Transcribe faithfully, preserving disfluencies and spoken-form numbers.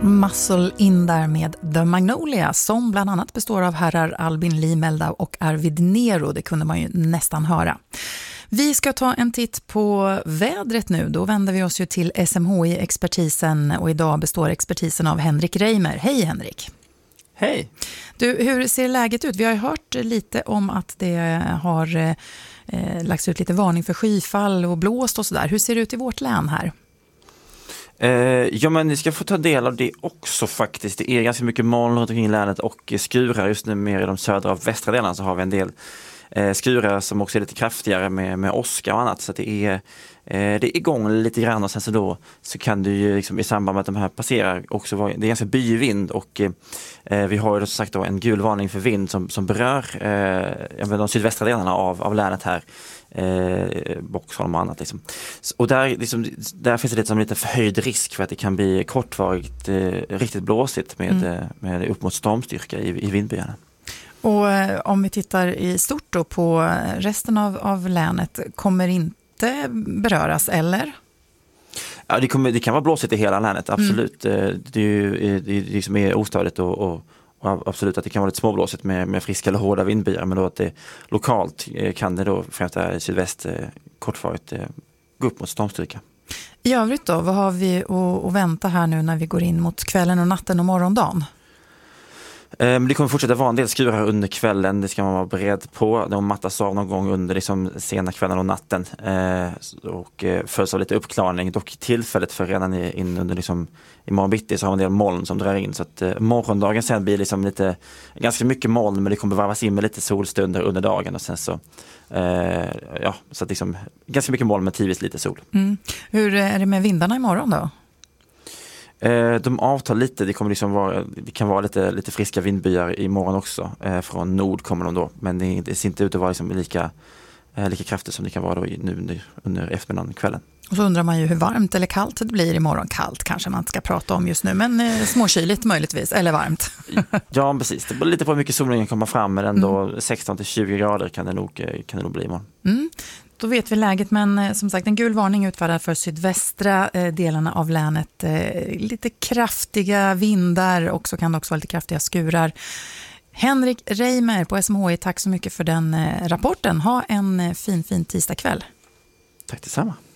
Muscle in där med The Magnolia som bland annat består av herrar Albin Limelda och Arvid Nero. Det kunde man ju nästan höra. Vi ska ta en titt på vädret nu. Då vänder vi oss ju till S M H I-expertisen och idag består expertisen av Henrik Reimer. Hej Henrik! Hej! Du, hur ser läget ut? Vi har ju hört lite om att det har eh, lagts ut lite varning för skyfall och blåst och sådär. Hur ser det ut i vårt län här? Eh, ja, men ni ska få ta del av det också faktiskt. Det är ganska mycket moln runt omkring länet och skurar just nu mer i de södra och västra delarna, så har vi en del eh, skurar som också är lite kraftigare med, med åska och annat. Så att det är eh, det är igång lite grann och sen så då så kan du ju liksom, i samband med att de här passerar också vara, det är ganska byvind och eh, vi har ju då som sagt då en gul varning för vind som, som berör eh, de sydvästra delarna av, av länet här. Eh, Boxholm och annat liksom. Och där, liksom, där finns det lite som lite förhöjd risk för att det kan bli kortvarigt eh, riktigt blåsigt med, mm. med upp mot stormstyrka i, i vindbyarna. Och eh, om vi tittar i stort då på resten av, av länet, kommer inte beröras eller? Ja, det, kommer, det kan vara blåsigt i hela länet, absolut. Mm. Det är ju det är liksom är ostadigt och, och Och absolut att det kan vara lite småblåsigt med, med friska eller hårda vindbyar, men då att det lokalt kan det då främst i sydväst kortvarigt gå upp mot stormstyrka. I övrigt då, vad har vi att, att vänta här nu när vi går in mot kvällen och natten och morgondagen? Det kommer fortsätta vara en del skurar under kvällen, det ska man vara beredd på. De mattas av någon gång under liksom sena kvällen och natten eh, och eh, följs av lite uppklarning. Dock tillfället för redan in under liksom, i morgon bitti så har vi en del moln som drar in. Så att eh, morgondagen sen blir liksom lite, ganska mycket moln, men det kommer varvas in med lite solstunder under dagen och sen så eh, ja, så att liksom ganska mycket moln men tidvis lite sol. Mm. Hur är det med vindarna imorgon då? De avtar lite, det kommer liksom vara, det kan vara lite, lite friska vindbyar imorgon också. Eh, från nord kommer de då, men det, det ser inte ut att vara liksom lika, eh, lika kraftigt som det kan vara då nu under, under eftermiddagen, kvällen. Och så undrar man ju hur varmt eller kallt det blir imorgon. Kallt kanske man ska prata om just nu, men eh, småkyligt möjligtvis, eller varmt. Ja, precis. Det beror lite på hur mycket solen kommer fram, men ändå mm. sexton till tjugo grader kan det nog, kan det nog bli imorgon. Mm. Då vet vi läget, men som sagt en gul varning utfärdad för sydvästra eh, delarna av länet. Eh, lite kraftiga vindar och så kan det också vara lite kraftiga skurar. Henrik Reimer på S M H I, tack så mycket för den eh, rapporten. Ha en eh, fin, fin tisdag kväll. Tack detsamma.